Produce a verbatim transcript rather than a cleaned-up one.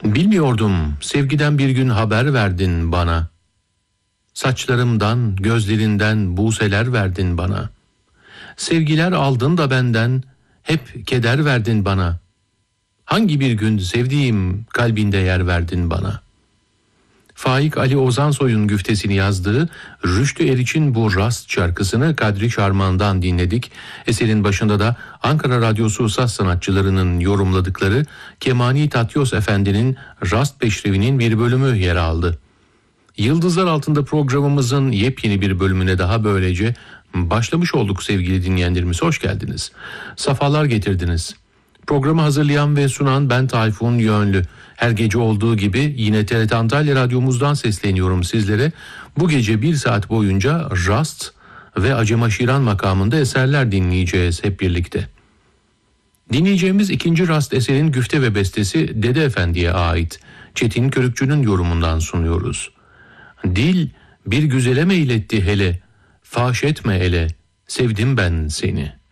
Bilmiyordum, sevgiden bir gün haber verdin bana. Saçlarımdan, gözlerinden buseler verdin bana. Sevgiler aldın da benden, hep keder verdin bana. Hangi bir gün sevdiğim kalbinde yer verdin bana. Faik Ali Ozansoy'un güftesini yazdığı Rüştü Eriç'in bu Rast şarkısını Kadri Şarman'dan dinledik. Eserin başında da Ankara Radyosu saz sanatçılarının yorumladıkları Kemani Tatyos Efendi'nin Rast Peşrevi'nin bir bölümü yer aldı. Yıldızlar Altında programımızın yepyeni bir bölümüne daha böylece başlamış olduk sevgili dinleyenlerimiz. Hoş geldiniz. Safalar getirdiniz. Programı hazırlayan ve sunan ben Tayfun Yönlü. Her gece olduğu gibi yine T R T Antalya Radyomuzdan sesleniyorum sizlere. Bu gece bir saat boyunca Rast ve Acemaşiran makamında eserler dinleyeceğiz hep birlikte. Dinleyeceğimiz ikinci Rast eserin güfte ve bestesi Dede Efendi'ye ait. Çetin Körükçü'nün yorumundan sunuyoruz. Dil bir güzele meyletti hele, faş etme ele, sevdim ben seni.